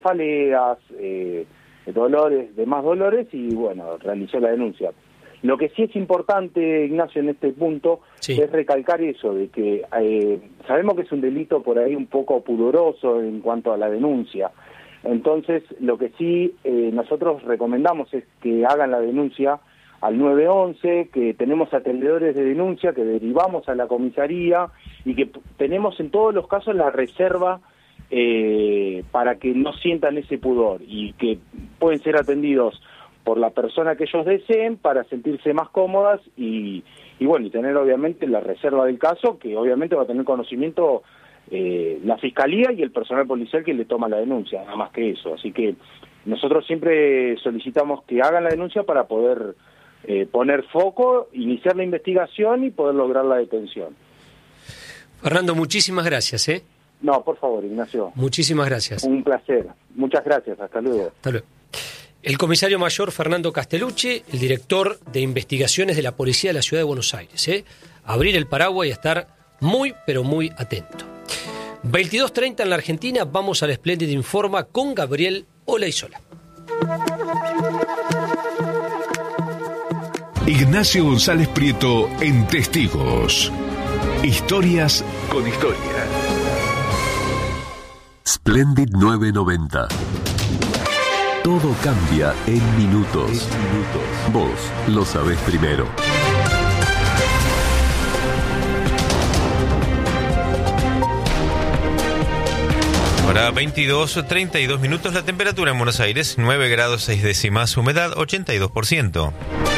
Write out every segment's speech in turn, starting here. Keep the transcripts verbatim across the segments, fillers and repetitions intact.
cefaleas, eh, dolores, demás dolores, y bueno, realizó la denuncia. Lo que sí es importante, Ignacio, en este punto, sí, es recalcar eso, de que eh, sabemos que es un delito por ahí un poco pudoroso en cuanto a la denuncia. Entonces, lo que sí eh, nosotros recomendamos es que hagan la denuncia al nueve once, que tenemos atendedores de denuncia, que derivamos a la comisaría y que tenemos en todos los casos la reserva eh, para que no sientan ese pudor y que pueden ser atendidos por la persona que ellos deseen para sentirse más cómodas y, y bueno, y tener obviamente la reserva del caso, que obviamente va a tener conocimiento eh, la fiscalía y el personal policial que le toma la denuncia, nada más que eso. Así que nosotros siempre solicitamos que hagan la denuncia para poder eh, poner foco, iniciar la investigación y poder lograr la detención. Fernando, muchísimas gracias, ¿eh? No, por favor, Ignacio. Muchísimas gracias. Un placer. Muchas gracias. Hasta luego. Hasta luego. El comisario mayor Fernando Castellucci, el director de investigaciones de la Policía de la Ciudad de Buenos Aires. ¿eh? Abrir el paraguas y estar muy, pero muy atento. veintidós treinta en la Argentina, vamos al Splendid Informa con Gabriel Olaizola. Ignacio González Prieto en Testigos. Historias con historia. Splendid nueve noventa. Todo cambia en minutos. Vos lo sabés primero. Ahora veintidós treinta y dos minutos, la temperatura en Buenos Aires, nueve grados seis décimas, humedad ochenta y dos por ciento.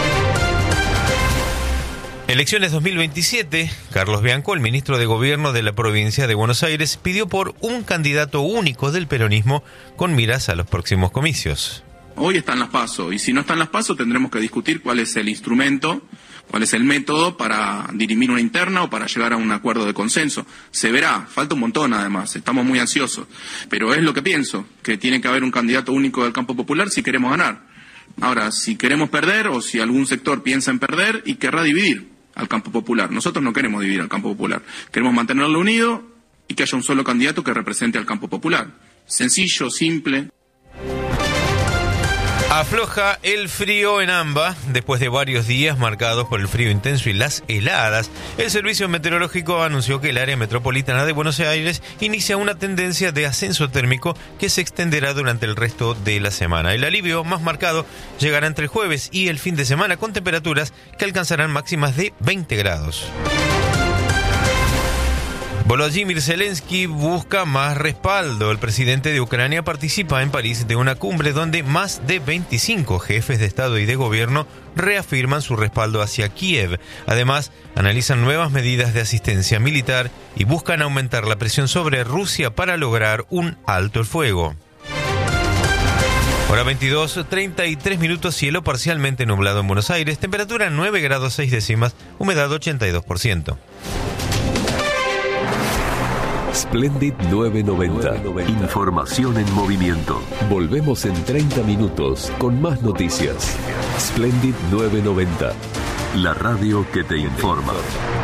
Elecciones dos mil veintisiete, Carlos Bianco, el ministro de Gobierno de la provincia de Buenos Aires, pidió por un candidato único del peronismo con miras a los próximos comicios. Hoy están las PASO, y si no están las PASO tendremos que discutir cuál es el instrumento, cuál es el método para dirimir una interna o para llegar a un acuerdo de consenso. Se verá, falta un montón además, estamos muy ansiosos, pero es lo que pienso, que tiene que haber un candidato único del campo popular si queremos ganar. Ahora, si queremos perder o si algún sector piensa en perder y querrá dividir al campo popular. Nosotros no queremos dividir al campo popular. Queremos mantenerlo unido y que haya un solo candidato que represente al campo popular. Sencillo, simple. Afloja el frío en AMBA. Después de varios días marcados por el frío intenso y las heladas, el Servicio Meteorológico anunció que el área metropolitana de Buenos Aires inicia una tendencia de ascenso térmico que se extenderá durante el resto de la semana. El alivio más marcado llegará entre el jueves y el fin de semana con temperaturas que alcanzarán máximas de veinte grados. Volodymyr Zelensky busca más respaldo. El presidente de Ucrania participa en París de una cumbre donde más de veinticinco jefes de Estado y de Gobierno reafirman su respaldo hacia Kiev. Además, analizan nuevas medidas de asistencia militar y buscan aumentar la presión sobre Rusia para lograr un alto el fuego. Hora veintidós treinta y tres minutos, cielo parcialmente nublado en Buenos Aires, temperatura nueve grados seis décimas, humedad ochenta y dos por ciento. Splendid nueve noventa. Información en movimiento. Volvemos en treinta minutos con más noticias. Splendid nueve noventa. La radio que te informa.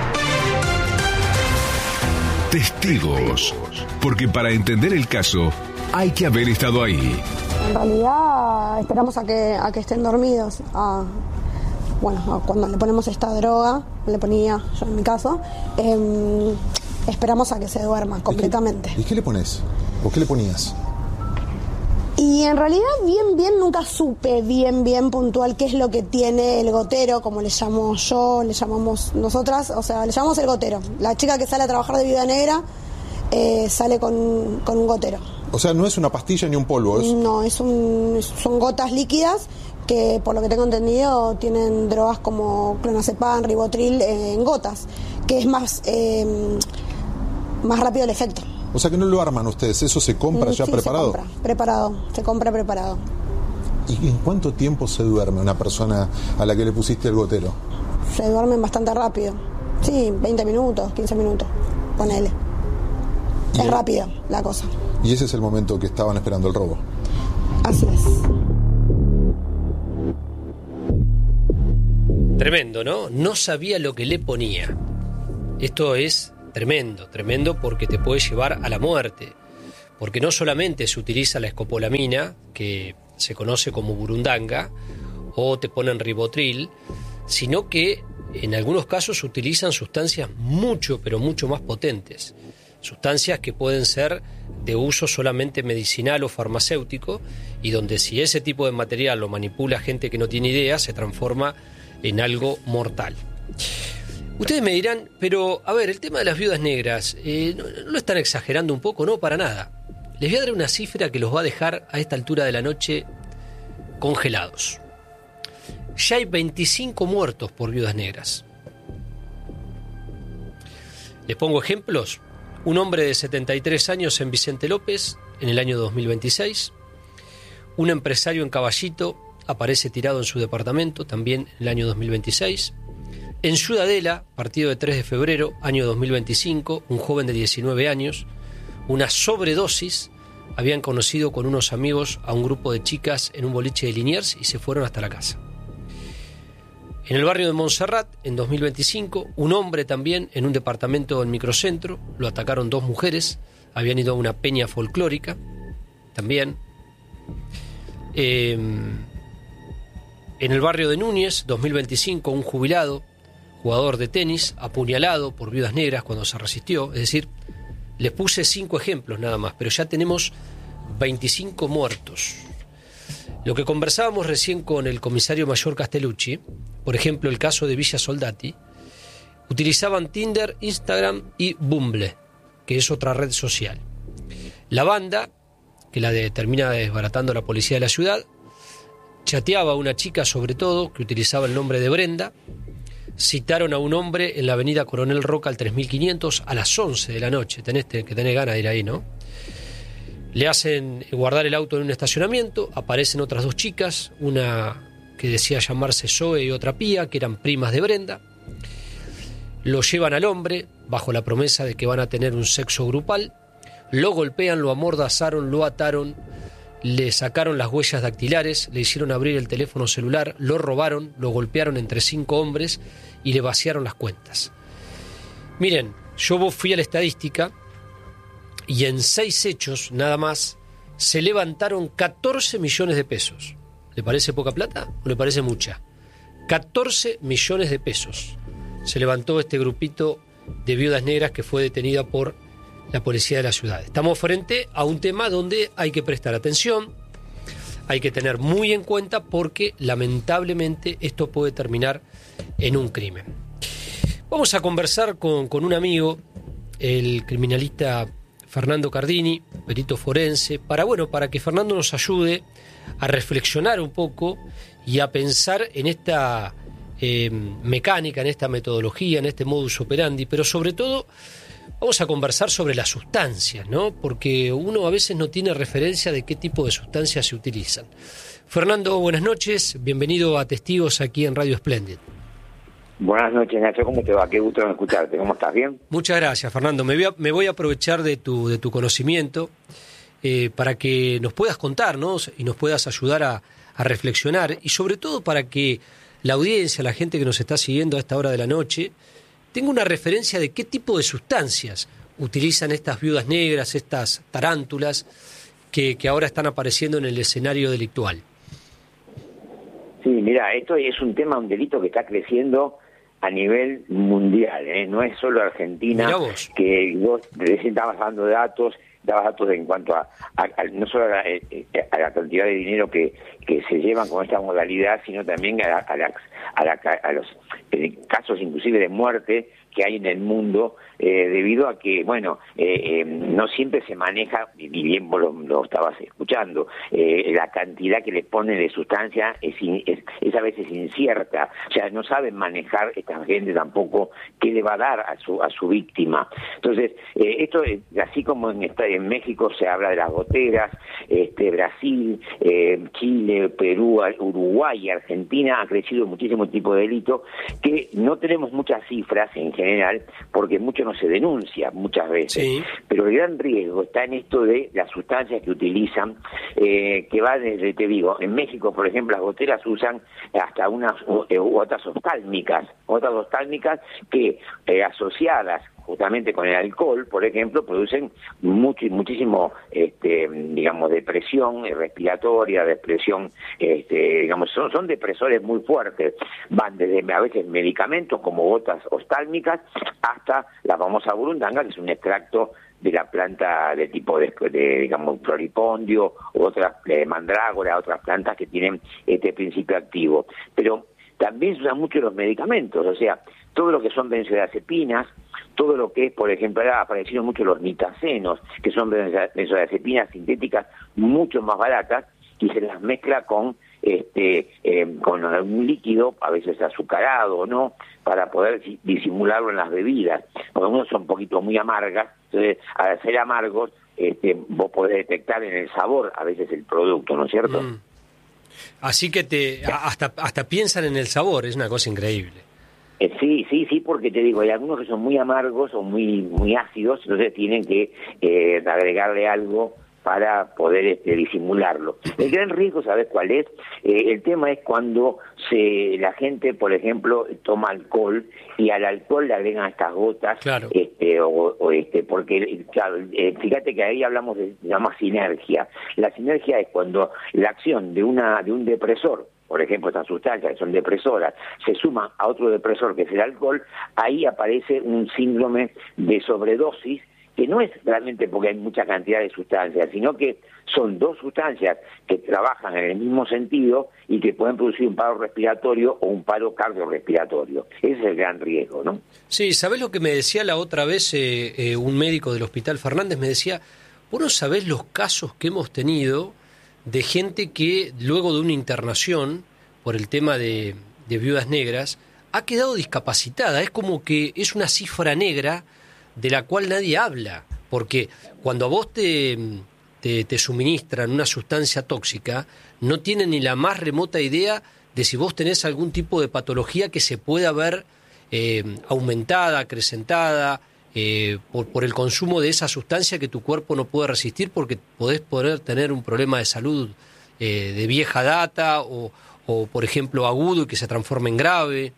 Testigos. Porque para entender el caso hay que haber estado ahí. En realidad esperamos a que, a que estén dormidos. A, bueno, a cuando le ponemos esta droga, le ponía yo en mi caso, eh, esperamos a que se duerma completamente. ¿Y qué, ¿Y qué le pones? ¿O qué le ponías? Y en realidad bien, bien, nunca supe bien, bien puntual qué es lo que tiene el gotero, como le llamo yo, le llamamos nosotras, o sea, le llamamos el gotero. La chica que sale a trabajar de Viuda Negra eh, sale con, con un gotero. O sea, no es una pastilla ni un polvo, ¿es? No, es un, son gotas líquidas que, por lo que tengo entendido, tienen drogas como clonazepam, ribotril eh, en gotas, que es más... Eh, más rápido el efecto. O sea que no lo arman ustedes, ¿eso se compra ya sí, preparado? Se compra, preparado, se compra preparado. ¿Y en cuánto tiempo se duerme una persona a la que le pusiste el gotero? Se duermen bastante rápido. Sí, veinte minutos, quince minutos, ponele. Es el... rápido la cosa. Y ese es el momento que estaban esperando el robo. Así es. Tremendo, ¿no? No sabía lo que le ponía. Esto es tremendo, tremendo porque te puede llevar a la muerte. porque no solamente se utiliza la escopolamina, que se conoce como burundanga, o te ponen ribotril, sino que en algunos casos utilizan sustancias mucho, pero mucho más potentes. Sustancias que pueden ser de uso solamente medicinal o farmacéutico, y donde si ese tipo de material lo manipula gente que no tiene idea, se transforma en algo mortal. Ustedes me dirán, pero a ver, el tema de las viudas negras, eh, ¿no, ¿no lo están exagerando un poco? No, para nada. Les voy a dar una cifra que los va a dejar a esta altura de la noche congelados. Ya hay veinticinco muertos por viudas negras. Les pongo ejemplos. Un hombre de setenta y tres años en Vicente López en el año dos mil veintiséis. Un empresario en Caballito aparece tirado en su departamento también en el año dos mil veintiséis. En Ciudadela, partido de tres de febrero, año dos mil veinticinco, un joven de diecinueve años, una sobredosis, habían conocido con unos amigos a un grupo de chicas en un boliche de Liniers y se fueron hasta la casa. En el barrio de Montserrat, en dos mil veinticinco, un hombre también en un departamento del microcentro, lo atacaron dos mujeres, habían ido a una peña folclórica, también. Eh, en el barrio de Núñez, dos mil veinticinco, un jubilado, jugador de tenis, apuñalado por viudas negras cuando se resistió. Es decir, les puse cinco ejemplos nada más, pero ya tenemos veinticinco muertos. Lo que conversábamos recién con el comisario mayor Castellucci, por ejemplo, el caso de Villa Soldati, utilizaban Tinder, Instagram y Bumble, que es otra red social. La banda, que la de, termina desbaratando la policía de la ciudad, chateaba a una chica sobre todo, que utilizaba el nombre de Brenda. Citaron a un hombre en la avenida Coronel Roca al tres mil quinientos a las once de la noche. Tenés que tener ganas de ir ahí, ¿no? Le hacen guardar el auto en un estacionamiento, aparecen otras dos chicas, una que decía llamarse Zoe y otra Pía, que eran primas de Brenda. Lo llevan al hombre, bajo la promesa de que van a tener un sexo grupal. Lo golpean, lo amordazaron, lo ataron, le sacaron las huellas dactilares, le hicieron abrir el teléfono celular, lo robaron, lo golpearon entre cinco hombres y le vaciaron las cuentas. Miren, yo fui a la estadística y en seis hechos nada más se levantaron catorce millones de pesos. ¿Le parece poca plata o le parece mucha? catorce millones de pesos se levantó este grupito de viudas negras que fue detenida por la policía de la ciudad. Estamos frente a un tema donde hay que prestar atención, hay que tener muy en cuenta porque lamentablemente esto puede terminar en un crimen. Vamos a conversar con, con un amigo, el criminalista Fernando Cardini, perito forense, para, bueno, para que Fernando nos ayude a reflexionar un poco y a pensar en esta eh, mecánica, en esta metodología, en este modus operandi, pero sobre todo vamos a conversar sobre las sustancias, ¿no? Porque uno a veces no tiene referencia de qué tipo de sustancias se utilizan. Fernando, buenas noches, bienvenido a Testigos aquí en Radio Splendid. Buenas noches, Nacho, ¿cómo te va? Qué gusto escucharte, ¿cómo estás? ¿Bien? Muchas gracias, Fernando. Me voy a, me voy a aprovechar de tu, de tu conocimiento eh, para que nos puedas contarnos y nos puedas ayudar a, a reflexionar y sobre todo para que la audiencia, la gente que nos está siguiendo a esta hora de la noche, tenga una referencia de qué tipo de sustancias utilizan estas viudas negras, estas tarántulas que, que ahora están apareciendo en el escenario delictual. Sí, mira, esto es un tema, un delito que está creciendo a nivel mundial, ¿eh? No es solo Argentina, vos. Que vos recién estabas dando datos, dabas datos en cuanto a, a, a no solo a la, a la cantidad de dinero que, que se llevan con esta modalidad, sino también a, la, a, la, a, la, a los casos inclusive de muerte que hay en el mundo, eh, debido a que, bueno, eh, eh, no siempre se maneja, y bien vos lo, lo estabas escuchando, eh, la cantidad que le ponen de sustancia es, es, es a veces incierta, o sea, no saben manejar esta gente tampoco qué le va a dar a su a su víctima. Entonces, eh, esto, eh, así como en, en México se habla de las goteras, este, Brasil, eh, Chile, Perú, Uruguay y Argentina ha crecido muchísimo tipo de delito que no tenemos muchas cifras en general, porque mucho no se denuncia muchas veces, sí. Pero el gran riesgo está en esto de las sustancias que utilizan, eh, que va desde, te digo, en México, por ejemplo, las goteras usan hasta unas eh, otras oftálmicas, otras oftálmicas que eh, asociadas justamente con el alcohol, por ejemplo, producen mucho, muchísimo, este, digamos, depresión respiratoria, depresión, este, digamos, son, son depresores muy fuertes, van desde a veces medicamentos como gotas oftálmicas hasta la famosa burundanga, que es un extracto de la planta de tipo de, de digamos, floripondio, u otras eh, mandrágora, otras plantas que tienen este principio activo. Pero también se usan mucho los medicamentos, o sea, todo lo que son benzodiazepinas, todo lo que es, por ejemplo, ahora aparecieron mucho los nitacenos, que son benzodiazepinas sintéticas mucho más baratas, y se las mezcla con este eh, con un líquido, a veces azucarado o no, para poder disimularlo en las bebidas. Algunos son un poquito muy amargas, entonces al ser amargos, este, vos podés detectar en el sabor a veces el producto, ¿no es cierto? Mm. Así que te hasta hasta piensan en el sabor, es una cosa increíble. Eh, sí, sí, sí, porque te digo, hay algunos que son muy amargos o muy muy ácidos, entonces tienen que eh, agregarle algo para poder este, disimularlo. El gran riesgo, ¿sabes cuál es? Eh, el tema es cuando se la gente, por ejemplo, toma alcohol y al alcohol le agregan estas gotas, claro. este, o, o este, porque, claro, eh, fíjate que ahí hablamos de, se llama sinergia. La sinergia es cuando la acción de una de un depresor, por ejemplo, estas sustancias que son depresoras, se suman a otro depresor que es el alcohol, ahí aparece un síndrome de sobredosis, que no es realmente porque hay mucha cantidad de sustancias, sino que son dos sustancias que trabajan en el mismo sentido y que pueden producir un paro respiratorio o un paro cardiorrespiratorio. Ese es el gran riesgo, ¿no? Sí, ¿sabés lo que me decía la otra vez eh, eh, un médico del Hospital Fernández? Me decía, vos no sabés los casos que hemos tenido de gente que luego de una internación por el tema de, de viudas negras ha quedado discapacitada. Es como que es una cifra negra de la cual nadie habla, porque cuando a vos te, te, te suministran una sustancia tóxica, no tienen ni la más remota idea de si vos tenés algún tipo de patología que se pueda ver eh, aumentada, acrecentada, eh, por, por el consumo de esa sustancia que tu cuerpo no puede resistir, porque podés poder tener un problema de salud eh, de vieja data o, o, por ejemplo, agudo y que se transforme en grave.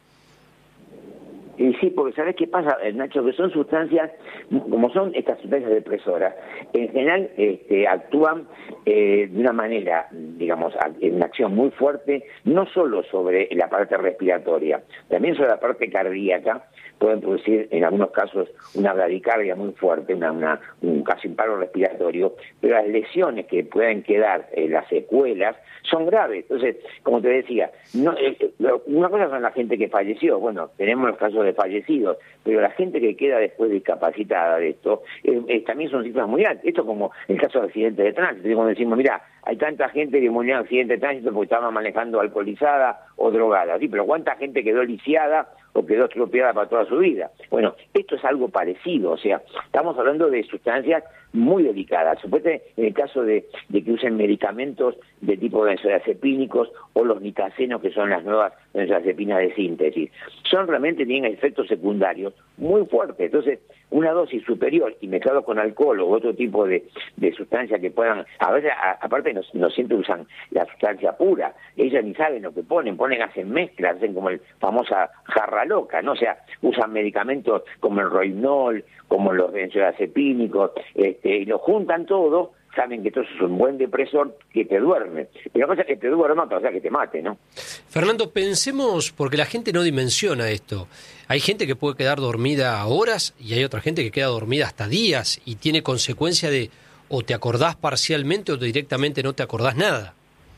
Y sí, porque ¿sabés qué pasa, Nacho? Que son sustancias, como son estas sustancias depresoras, en general este, actúan eh, de una manera, digamos, en una acción muy fuerte, no solo sobre la parte respiratoria, también sobre la parte cardíaca. Pueden producir en algunos casos una bradicardia muy fuerte, una, una, un casi un paro respiratorio, pero las lesiones que pueden quedar, eh, las secuelas, son graves. Entonces, como te decía, no, eh, una cosa son la gente que falleció, bueno, tenemos los casos de fallecidos, pero la gente que queda después discapacitada de esto, eh, eh, también son cifras muy altas. Esto como el caso de accidentes de tránsito, cuando decimos, mira, hay tanta gente que murió en accidentes de tránsito porque estaba manejando alcoholizada o drogada, sí, pero ¿cuánta gente quedó lisiada o quedó estropeada para toda su vida? Bueno, esto es algo parecido, o sea, estamos hablando de sustancias muy delicadas. Supuestamente, en el caso de, de que usen medicamentos de tipo benzodiazepínicos o los nitacenos, que son las nuevas benzodiazepinas de síntesis, son realmente, tienen efectos secundarios muy fuertes. Entonces, una dosis superior y mezclado con alcohol o otro tipo de, de sustancia que puedan, a veces, a, aparte no, no siempre usan la sustancia pura, ellas ni saben lo que ponen, ponen, hacen mezclas, hacen como el famosa jarra loca, ¿no? O sea, usan medicamentos como el rohypnol, como los benzodiazepínicos, este, y lo juntan todo, saben que esto es un buen depresor que te duerme. Pero la cosa es que te duerma, o sea, que te mate, ¿no? Fernando, pensemos, porque la gente no dimensiona esto. Hay gente que puede quedar dormida horas y hay otra gente que queda dormida hasta días y tiene consecuencia de o te acordás parcialmente o directamente no te acordás nada.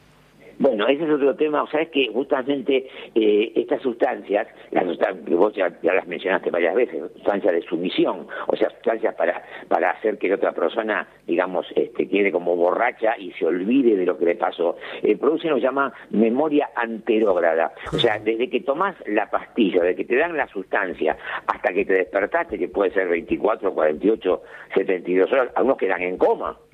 Bueno, ese es otro tema. O sea, es que justamente eh, estas sustancias, las sustancias que vos ya, ya las mencionaste varias veces, sustancias de sumisión, o sea, sustancias para para hacer que la otra persona, digamos, este, quede como borracha y se olvide de lo que le pasó, eh, produce lo que se llama memoria anterógrada. O sea, desde que tomás la pastilla, desde que te dan la sustancia, hasta que te despertaste, que puede ser veinticuatro, cuarenta y ocho, setenta y dos horas, algunos quedan en coma.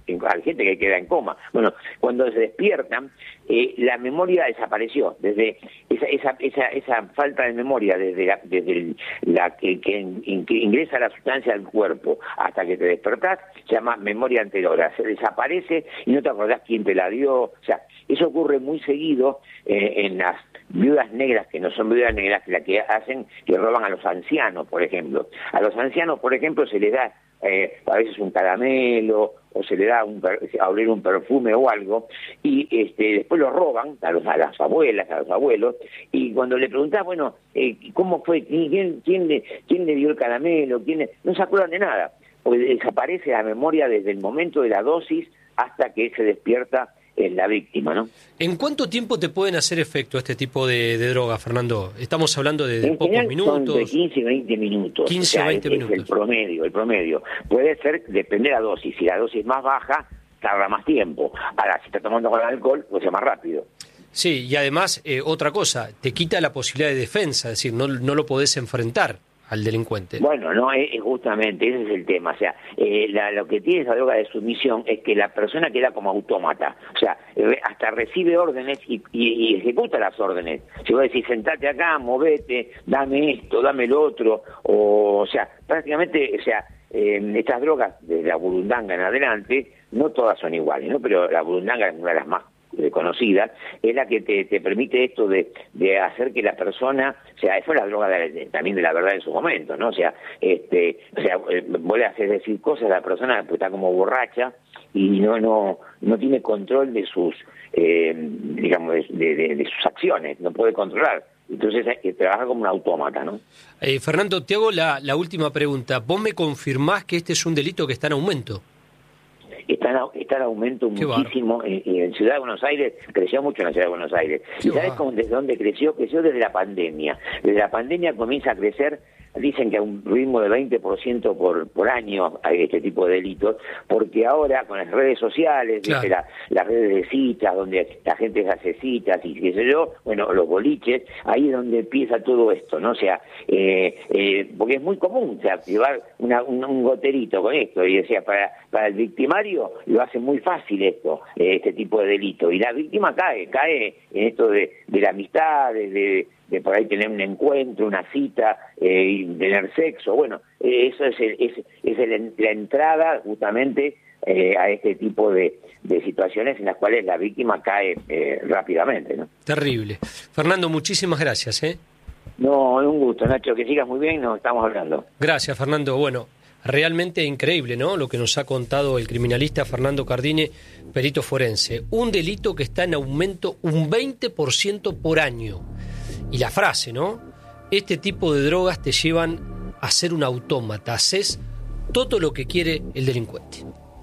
hay gente que queda en coma. Bueno, cuando se despiertan, eh, la memoria desapareció. Desde esa esa esa, esa falta de memoria, desde la, desde el, la que, que, in, que ingresa la sustancia al cuerpo hasta que te despertás, se llama memoria anterior. Se desaparece y no te acordás quién te la dio. O sea, eso ocurre muy seguido eh, en las viudas negras, que no son viudas negras, que la que hacen, que roban a los ancianos, por ejemplo. A los ancianos, por ejemplo, se les da eh, a veces un caramelo, o se le da un, a abrir un perfume o algo, y este, después lo roban a, los, a las abuelas, a los abuelos, y cuando le preguntás, bueno, eh, ¿cómo fue? ¿Quién, quién, le, ¿Quién le dio el caramelo? ¿Quién le... No se acuerdan de nada, porque desaparece la memoria desde el momento de la dosis hasta que se despierta en la víctima, ¿no? ¿En cuánto tiempo te pueden hacer efecto este tipo de, de droga, Fernando? Estamos hablando de, de en pocos minutos. Son de quince y veinte minutos. quince o veinte es, minutos. Es el promedio, el promedio. Puede ser, depende de la dosis. Si la dosis es más baja, tarda más tiempo. Ahora, si está tomando con alcohol, pues es más rápido. Sí, y además, eh, otra cosa, te quita la posibilidad de defensa, es decir, no, no lo podés enfrentar al delincuente. Bueno, no, es, es justamente, ese es el tema. O sea, eh, la, lo que tiene esa droga de sumisión es que la persona queda como autómata. O sea, re, hasta recibe órdenes y, y, y ejecuta las órdenes. Si vos decís, sentate acá, movete, dame esto, dame lo otro, o, o sea, prácticamente, o sea, eh, estas drogas, de la burundanga en adelante, no todas son iguales, ¿no? Pero la burundanga es una de las más conocida, es la que te, te permite esto de, de hacer que la persona, o sea, eso es la droga de, también de la verdad en su momento, ¿no? O sea, este, o sea, vos le haces decir cosas a la persona que está como borracha y no no no tiene control de sus, eh, digamos, de, de, de sus acciones, no puede controlar. Entonces eh, trabaja como un autómata, ¿no? Eh, Fernando, te hago la, la última pregunta. ¿Vos me confirmás que este es un delito que está en aumento? Está en, está en aumento Qué muchísimo en, en Ciudad de Buenos Aires, creció mucho en la Ciudad de Buenos Aires. Qué ¿Y sabes cómo, desde dónde creció? Creció desde la pandemia. Desde la pandemia comienza a crecer, dicen que a un ritmo de veinte por ciento por, por año hay este tipo de delitos, porque ahora con las redes sociales, claro, desde la, las redes de citas, donde la gente se hace citas y qué sé yo, bueno, los boliches, ahí es donde empieza todo esto, ¿no? O sea, eh, eh, porque es muy común, o sea, llevar una, un, un goterito con esto, y decía, para, para el victimario lo hace muy fácil esto, eh, este tipo de delito, y la víctima cae, cae en esto de, de la amistad, de, de de por ahí tener un encuentro, una cita, eh, y tener sexo. Bueno, eh, eso es, el, es, es el, la entrada justamente eh, a este tipo de, de situaciones en las cuales la víctima cae eh, rápidamente, ¿no? Terrible. Fernando, muchísimas gracias, ¿eh? No, un gusto, Nacho, que sigas muy bien, nos estamos hablando. Gracias, Fernando. Bueno, realmente increíble, ¿no? Lo que nos ha contado el criminalista Fernando Cardine, perito forense. Un delito que está en aumento un veinte por ciento por año. Y la frase, ¿no? Este tipo de drogas te llevan a ser un autómata, haces todo lo que quiere el delincuente.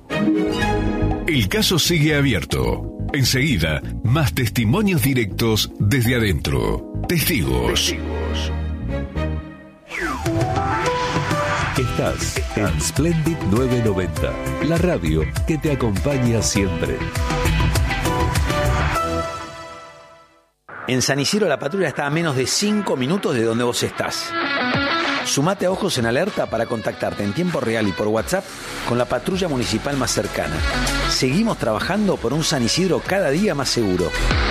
El caso sigue abierto. Enseguida, más testimonios directos desde adentro. Testigos. Estás en Splendid nueve noventa, la radio que te acompaña siempre. En San Isidro la patrulla está a menos de cinco minutos de donde vos estás. Sumate a Ojos en Alerta para contactarte en tiempo real y por WhatsApp con la patrulla municipal más cercana. Seguimos trabajando por un San Isidro cada día más seguro.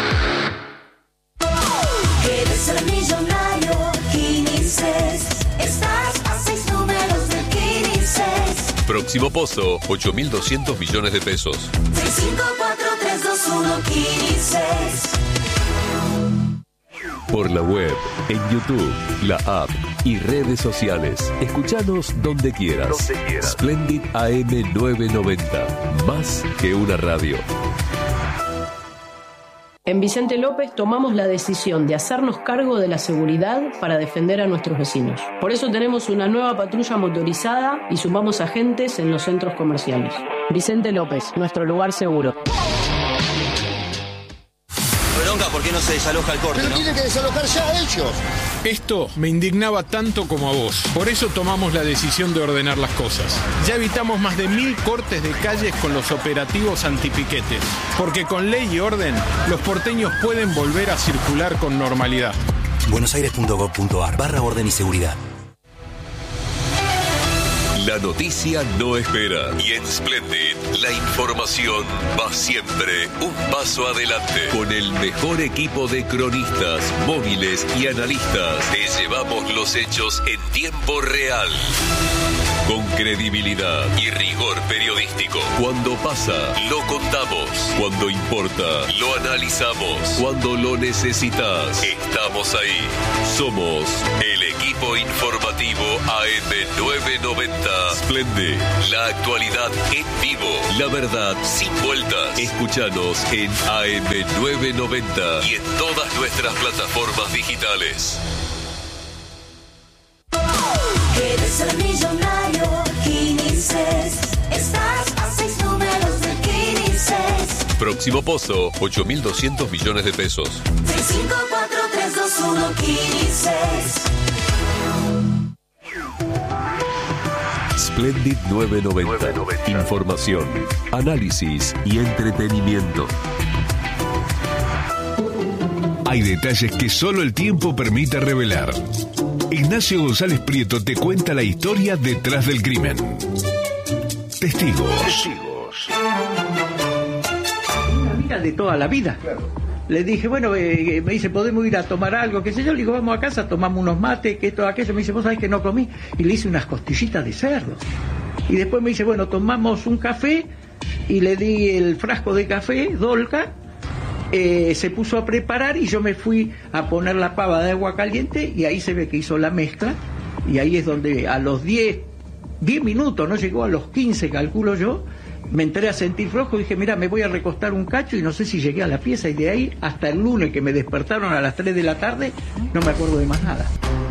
¿Quieres ser millonario? Quinices. Estás a seis números de Quinices. Próximo pozo, ocho mil doscientos millones de pesos. seis cinco cuatro tres dos uno Quinices. Por la web, en YouTube, la app y redes sociales. Escuchanos donde quieras. Donde quieras. Splendid A M novecientos noventa. Más que una radio. En Vicente López tomamos la decisión de hacernos cargo de la seguridad para defender a nuestros vecinos. Por eso tenemos una nueva patrulla motorizada y sumamos agentes en los centros comerciales. Vicente López, nuestro lugar seguro. ¿Por qué no se desaloja el corte? Pero ¿no? Tiene que desalojar ya a ellos. Esto me indignaba tanto como a vos. Por eso tomamos la decisión de ordenar las cosas. Ya evitamos más de mil cortes de calles con los operativos antipiquetes. Porque con ley y orden, los porteños pueden volver a circular con normalidad. buenosaires punto gov punto ar barra orden y seguridad. La noticia no espera. Y en Splendid, la información va siempre un paso adelante. Con el mejor equipo de cronistas, móviles y analistas, te llevamos los hechos en tiempo real. Con credibilidad y rigor periodístico. Cuando pasa, lo contamos. Cuando importa, lo analizamos. Cuando lo necesitas, estamos ahí. Somos el equipo informativo A M novecientos noventa. Splendid, la actualidad en vivo. La verdad sin vueltas. Escúchanos en A M novecientos noventa y en todas nuestras plataformas digitales. ¿Quieres ser millonario? Quinices. Estás a seis números de Quinices. Próximo pozo, ocho mil doscientos millones de pesos. seis cinco cuatro tres dos uno Quinices. Splendid novecientos noventa. Información, análisis y entretenimiento. Hay detalles que solo el tiempo permite revelar. Ignacio González Prieto te cuenta la historia detrás del crimen. Testigos. Testigos. Una amiga de toda la vida. Claro. Le dije, bueno, eh, me dice, ¿podemos ir a tomar algo? ¿Qué sé yo? Le digo, vamos a casa, tomamos unos mates, que esto, aquello. Me dice, ¿vos sabés que no comí? Y le hice unas costillitas de cerdo. Y después me dice, bueno, tomamos un café y le di el frasco de café, Dolca. Eh, se puso a preparar y yo me fui a poner la pava de agua caliente y ahí se ve que hizo la mezcla y ahí es donde a los diez minutos, no llegó a los quince, calculo yo, me entré a sentir flojo y dije, mira, me voy a recostar un cacho y no sé si llegué a la pieza y de ahí hasta el lunes que me despertaron a las tres de la tarde no me acuerdo de más nada.